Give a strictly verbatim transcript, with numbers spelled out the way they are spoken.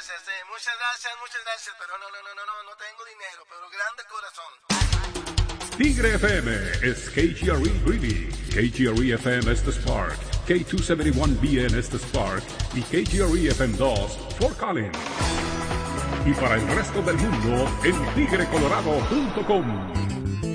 gracias, sí, muchas gracias, muchas gracias, pero no, no, no, no, no, no tengo dinero, pero grande corazón. Tigre F M es K G R E Greeley, K G R E F M es The Spark, K doscientos setenta y uno B N es The Spark y K G R E F M dos Fort Collins. Y para el resto del mundo en tigre colorado punto com.